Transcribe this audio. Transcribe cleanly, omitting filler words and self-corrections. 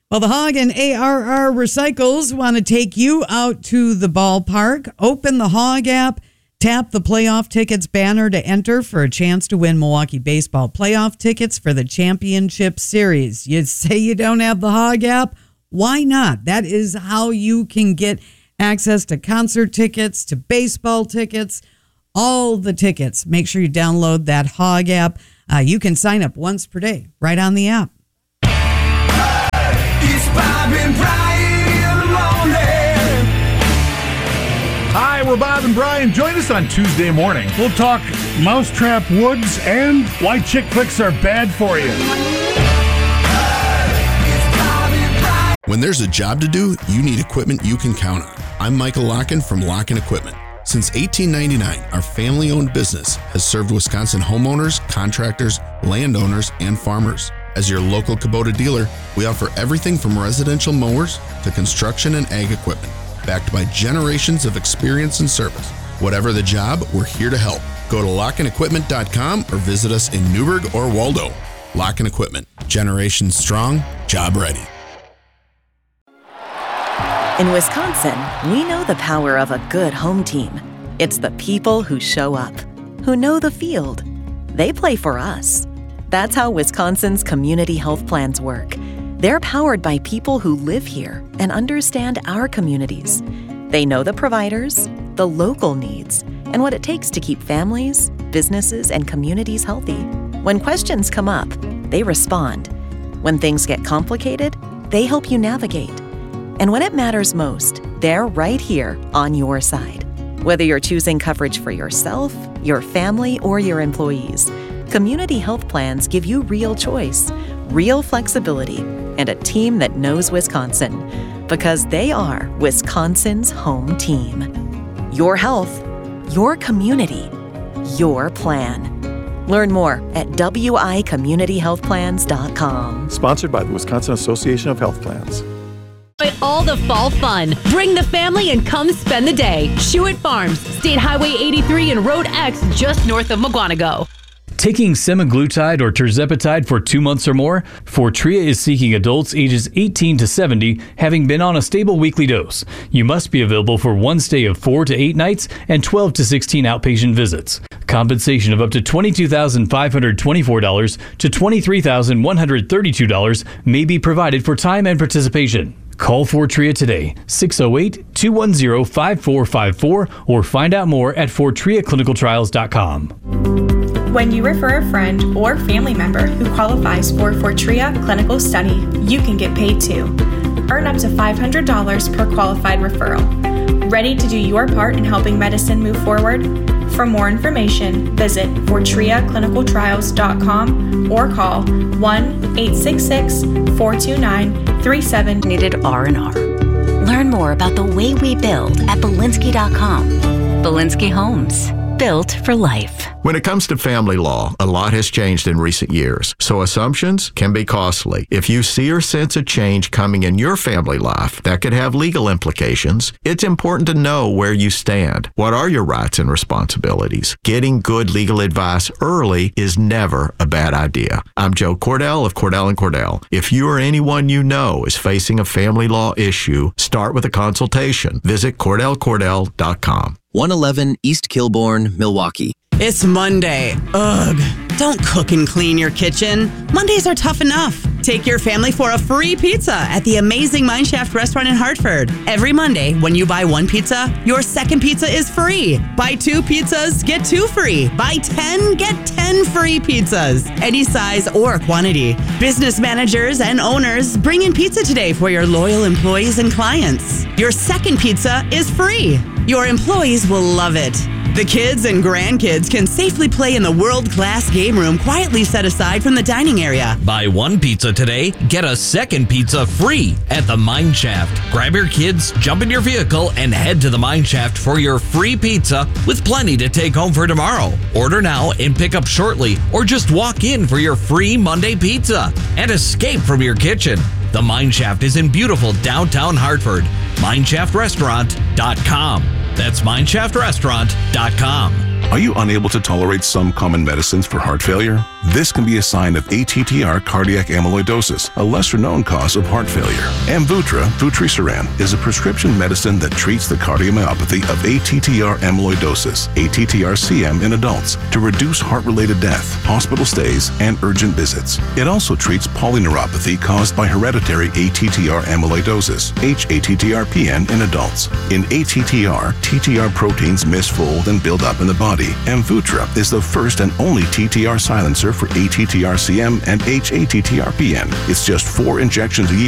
Well, the Hog and ARR Recycles want to take you out to the ballpark. Open the Hog app, tap the playoff tickets banner to enter for a chance to win Milwaukee baseball playoff tickets for the championship series. You say you don't have the Hog app? Why not? That is how you can get access to concert tickets, to baseball tickets, all the tickets. Make sure you download that Hog app. You can sign up once per day right on the app. Bob and Brian in the morning. Hi, we're Bob and Brian. Join us on Tuesday morning. We'll talk Mousetrap Woods and why chick flicks are bad for you. When there's a job to do, you need equipment you can count on. I'm Michael Locken from Locken Equipment. Since 1899, our family-owned business has served Wisconsin homeowners, contractors, landowners, and farmers. As your local Kubota dealer, we offer everything from residential mowers to construction and ag equipment, backed by generations of experience and service. Whatever the job, we're here to help. Go to lockenequipment.com or visit us in Newburgh or Waldo. Locken Equipment, generation strong, job ready. In Wisconsin, we know the power of a good home team. It's the people who show up, who know the field. They play for us. That's how Wisconsin's community health plans work. They're powered by people who live here and understand our communities. They know the providers, the local needs, and what it takes to keep families, businesses, and communities healthy. When questions come up, they respond. When things get complicated, they help you navigate. And when it matters most, they're right here on your side. Whether you're choosing coverage for yourself, your family, or your employees, Community health plans give you real choice, real flexibility, and a team that knows Wisconsin, because they are Wisconsin's home team. Your health, your community, your plan. Learn more at wicommunityhealthplans.com. Sponsored by the Wisconsin Association of Health Plans. All the fall fun. Bring the family and come spend the day. Schuett Farms, State Highway 83 and Road X, just north of Mukwonago. Taking semaglutide or tirzepatide for 2 months or more, Fortrea is seeking adults ages 18 to 70 having been on a stable weekly dose. You must be available for one stay of 4 to 8 nights and 12 to 16 outpatient visits. Compensation of up to $22,524 to $23,132 may be provided for time and participation. Call Fortrea today, 608-210-5454, or find out more at FortreaClinicalTrials.com. When you refer a friend or family member who qualifies for Fortrea Clinical Study, you can get paid too. Earn up to $500 per qualified referral. Ready to do your part in helping medicine move forward? For more information, visit FortreaClinicalTrials.com or call 1-866-429-37. Needed R&R. Learn more about the way we build at Belinsky.com. Belinsky Homes, built for life. When it comes to family law, a lot has changed in recent years, so assumptions can be costly. If you see or sense a change coming in your family life that could have legal implications, it's important to know where you stand. What are your rights and responsibilities? Getting good legal advice early is never a bad idea. I'm Joe Cordell of Cordell & Cordell. If you or anyone you know is facing a family law issue, start with a consultation. Visit CordellCordell.com. 111 East Kilbourne, Milwaukee. It's Monday. Ugh. Don't cook and clean your kitchen. Mondays are tough enough. Take your family for a free pizza at the amazing Mineshaft restaurant in Hartford. Every Monday, when you buy one pizza, your second pizza is free. Buy 2 pizzas, get 2 free. Buy 10, get 10 free pizzas. Any size or quantity. Business managers and owners, bring in pizza today for your loyal employees and clients. Your second pizza is free. Your employees will love it. The kids and grandkids can safely play in the world-class game room quietly set aside from the dining area. Buy one pizza today, get a second pizza free at the Mineshaft. Grab your kids, jump in your vehicle, and head to the Mineshaft for your free pizza with plenty to take home for tomorrow. Order now and pick up shortly, or just walk in for your free Monday pizza and escape from your kitchen. The Mineshaft is in beautiful downtown Hartford. MineShaftRestaurant.com. That's MineShaftRestaurant.com. Are you unable to tolerate some common medicines for heart failure? This can be a sign of ATTR cardiac amyloidosis, a lesser-known cause of heart failure. Amvuttra, vutrisiran, is a prescription medicine that treats the cardiomyopathy of ATTR amyloidosis, ATTR-CM in adults, to reduce heart-related death, hospital stays, and urgent visits. It also treats polyneuropathy caused by hereditary ATTR amyloidosis, hATTR-PN in adults. In ATTR, TTR proteins misfold and build up in the body. Amvuttra is the first and only TTR silencer for ATTR-CM and hATTR-PN. It's just 4 injections a year